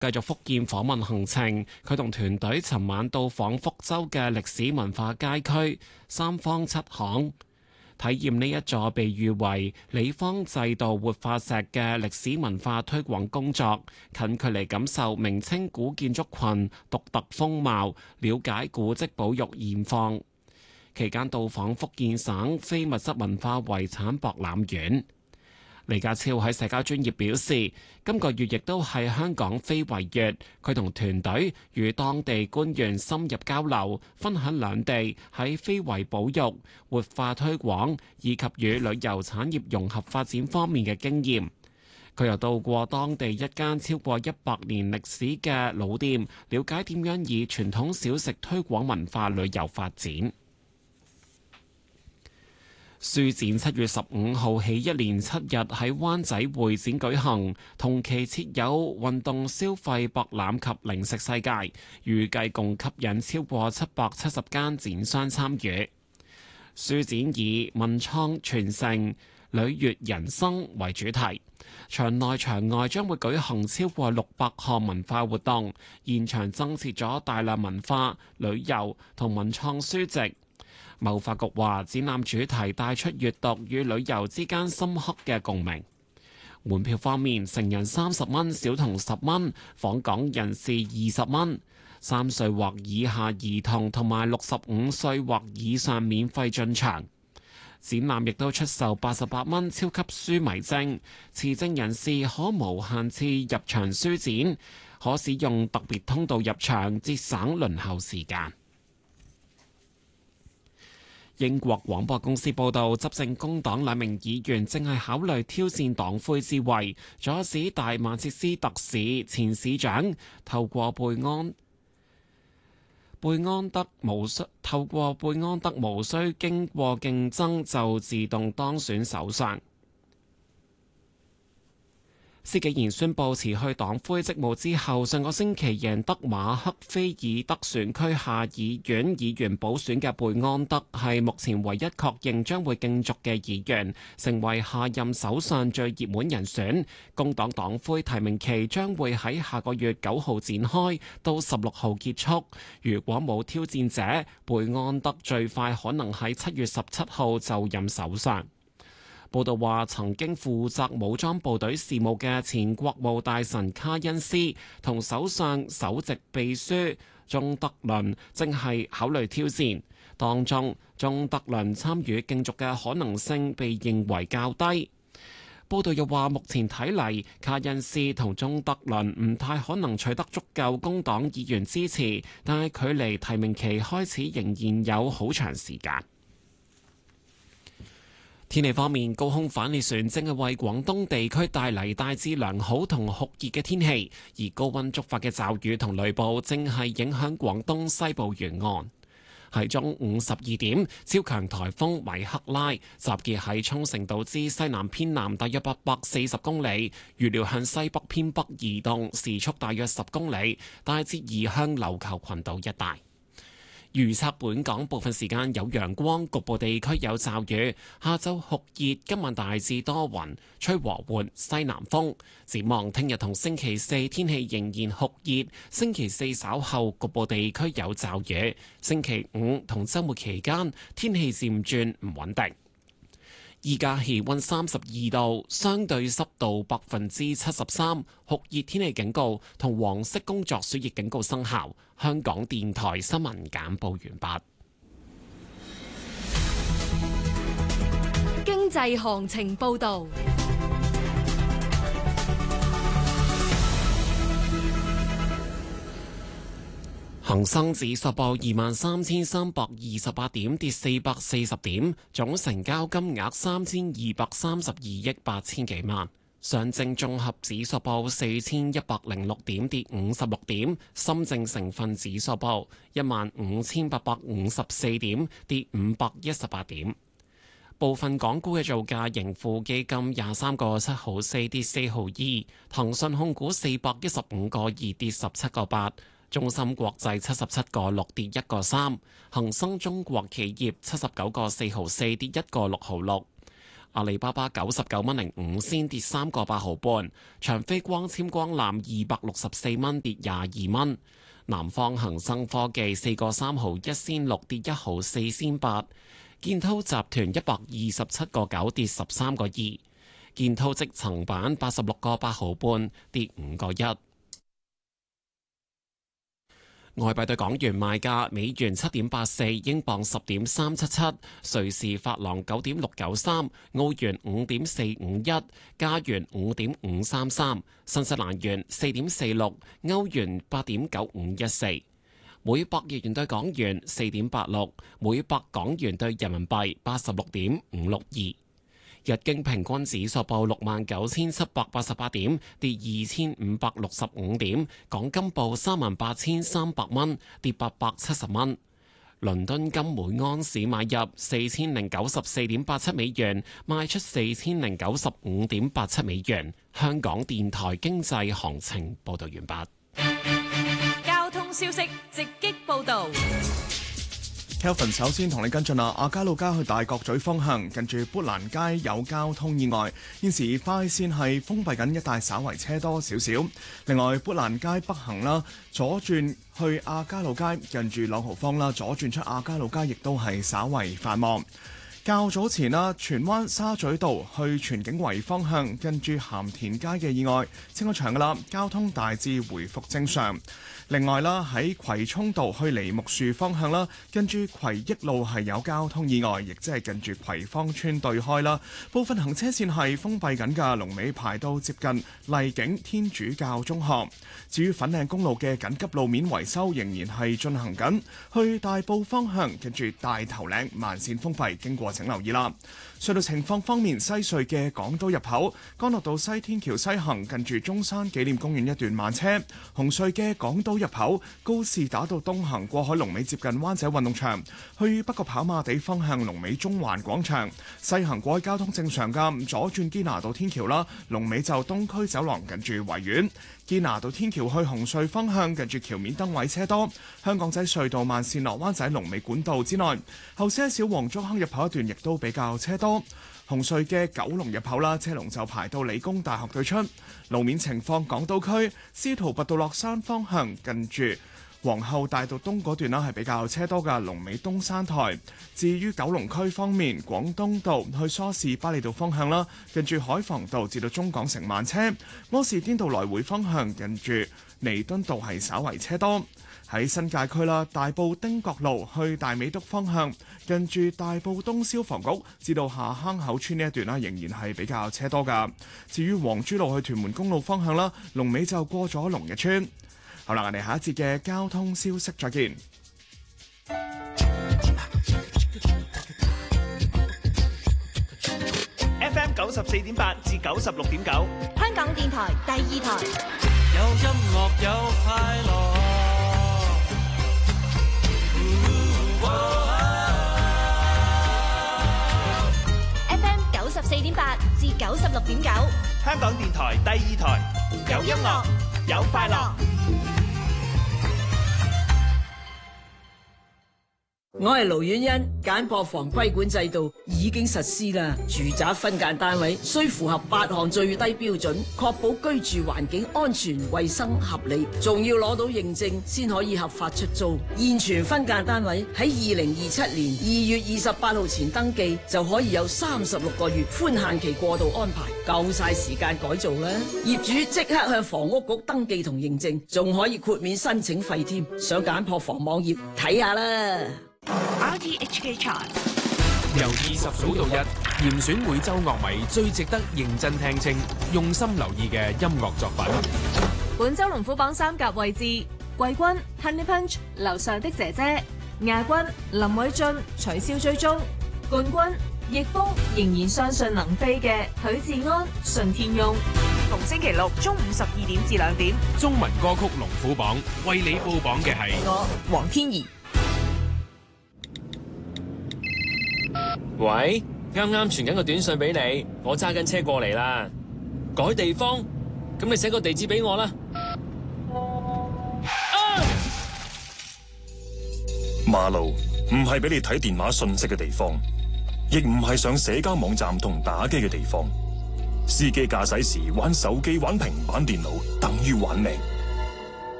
繼續福建訪問行程，佢同團隊尋晚到訪福州嘅歷史文化街區三坊七巷，體驗呢一座被譽為李方制度活化石嘅歷史文化推廣工作，近距離感受明清古建築群獨特風貌，了解古蹟保育現況。期間到訪福建省非物質文化遺產博覽院。李家超喺社交專頁表示，今個月亦都係香港非遺月，佢同團隊與當地官員深入交流，分享兩地喺非遺保育、活化推廣以及與旅遊產業融合發展方面嘅經驗。佢又到過當地一間超過100年歷史嘅老店，了解點樣以傳統小食推廣文化旅遊發展。書展7月15號起一連7日喺灣仔會展舉行，同期設有運動消費博覽及零食世界，預計共吸引超過770間展商參與。書展以文創傳承、履悅人生為主題，場內場外將會舉行超過600項文化活動，現場增設咗大量文化、旅遊同文創書籍。貿發局話，展覽主題帶出閱讀與旅遊之間深刻嘅共鳴。門票方面，成人30蚊，小童10蚊，訪港人士20蚊。3歲或以下兒童同埋65歲或以上免費進場。展覽亦都出售88蚊超級書迷證，持證人士可無限次入場書展，可使用特別通道入場，節省輪候時間。英國廣播公司報道，執政工黨2名議員正係考慮挑戰黨魁之位，阻止大曼徹斯特市前市長透過貝安德無需經過競爭就自動當選首相。施紀賢宣布辭去黨魁職務之後，上個星期贏得馬克菲爾德選區下議院議員補選嘅貝安德係目前唯一確認將會競逐嘅議員，成為下任首相最熱門人選。工黨黨魁提名期將會喺下個月9號展開，到16號結束。如果冇挑戰者，貝安德最快可能喺7月17號就任首相。報道話，曾經負責武裝部隊事務嘅前國務大臣卡恩斯同首相首席秘書鍾德倫正係考慮挑戰，當中鍾德倫參與競逐嘅可能性被認為較低。報道又話，目前睇嚟，卡恩斯同鍾德倫唔太可能取得足夠工黨議員支持，但係距離提名期開始仍然有好長時間。天氣方面，高空反氣旋正係為廣東地區帶嚟大致良好同酷熱嘅天氣，而高溫觸發嘅驟雨同雷暴正係影響廣東西部沿岸。喺中午12點，超強颱風米克拉集結喺沖繩島之西南偏南大約840公里，預料向西北偏北移動，時速大約10公里，大致移向琉球群島一帶。預測本港部分時間有陽光，局部地區有驟雨。下晝酷熱，今晚大致多雲，吹和緩西南風。展望聽日同星期四天氣仍然酷熱，星期四稍後局部地區有驟雨。星期五同週末期間天氣漸轉唔穩定。依家氣溫32度，相對濕度73%，酷熱天氣警告同黃色工作暑熱警告生效。香港電台新聞簡報完畢。 經濟行情報道。 恒生指數報23,328點，跌440點，總成交金額3232億8千幾萬。上證綜合指數報4106點，跌56點。深證成分指數報15,854點，跌518點。部分港股嘅造價，盈富基金23個7毫4跌4毫2，騰訊控股415個2跌17個8。中芯國際77個6跌1個3，恒生中國企業79個4毫4跌1個6毫6， 阿里巴巴99.05跌3個8毫半，長飛光纖光纜264蚊跌22蚊。南方恒生科技4個3毫1仙6跌1毫4仙8，建滔集團127.9跌13個2，建滔積層板86.8毫半跌5個1。外幣對港元賣價：美元7.84，英鎊10.377，瑞士法郎9.693，澳元5.451，加元5.533，新西蘭元4.46，歐元8.9514，每百日元對港元4.86，每百港元對人民幣86.562。日經平均指數報69,788點，跌2,565點。港金報38,300蚊，跌870蚊。倫敦金每盎司買入4,094.87美元，賣出4,095.87美元。香港電台經濟行情報道完畢。 交通消息直擊報道。 Kelvin 首先同你跟進啦，亞皆老街去大角咀方向，近住砵蘭街有交通意外，現時快線係封閉緊，一帶稍為車多少少。另外，砵蘭街北行啦，左轉去亞皆老街，近住朗豪坊啦，左轉出亞皆老街，亦都係稍為繁忙。較早前啦，荃灣沙咀道去荃景圍方向，近住鹹田街嘅意外清咗場㗎啦，交通大致回復正常。另外啦，喺葵涌道去梨木樹方向啦，近住葵益路係有交通意外，亦即係近住葵芳村對開啦，部分行車線係封閉緊㗎，龍尾排到接近荔景天主教中學。至於粉嶺公路嘅緊急路面維修仍然係進行緊，去大埔方向近住大頭嶺慢線封閉，經過請留意啦。隧道情況方面，西隧嘅港島入口干諾道西天橋西行近住中山紀念公園一段慢車，紅隧嘅港島入口高士打道東行過海龍尾接近灣仔運動場，去北角跑馬地方向龍尾中環廣場，西行過海交通正常㗎，左轉堅拿道天橋啦，龍尾就東區走廊近住維園。堅拿道天橋去紅隧方向近住橋面燈位車多，香港仔隧道慢線落灣仔龍尾管道之內，後些小黃竹坑入口一段亦都比較車多。紅隧嘅九龍入口啦，車龍就排到理工大學對出。路面情況，港島區司徒拔道落山方向近住皇后大道東嗰段啦係比較車多嘅，龍尾東山台。至於九龍區方面，廣東道去梳士巴利道方向啦，近住海防道至到中港城慢車；柯士甸道來回方向近住彌敦道係稍為車多。喺新界區啦，大埔汀角路去大美督方向，近住大埔東消防局至到下坑口村呢一段啦，仍然係比較車多㗎。至於黃珠路去屯門公路方向啦，龍尾就過咗龍日村。好啦，我哋下一節嘅交通消息再見。 FM 94.8至96.9， 香港電台第二台。 有音樂有快樂。 FM 94.8至96.9， 香港電台第二台，有音樂有快樂。 我係盧婉欣，簡樸房規管制度已經實施啦。住宅分間單位需符合8項最低標準，確保居住環境安全、衛生、合理，仲要攞到認證先可以合法出租。現存分間單位喺2027年2月28號前登記，就可以有36個月寬限期過渡安排，夠晒時間改造啦。業主即刻向房屋局登記同認證，仲可以豁免申請費添。上簡樸房網頁睇下啦。 RTHK Chart 由20數到1，嚴選每週樂迷最值得認真聽清、用心留意嘅音樂作品。 本周龍虎榜3甲位置，季軍 Honey Punch 樓上的姐姐，亞軍林偉俊取消追蹤，冠軍逆風仍然相信能飛嘅許志安順天翁。逢星期六中午12點至2點， 中文歌曲龍虎榜為你報榜嘅係我黃天怡。 喂，啱啱傳緊個短信俾你，我揸緊車過嚟啦。改地方，咁你寫個地址俾我啦。 馬路唔係俾你睇電話信息嘅地方， 亦唔係上社交網站同打機嘅地方。司機駕駛時玩手機、玩平板電腦，等於玩命。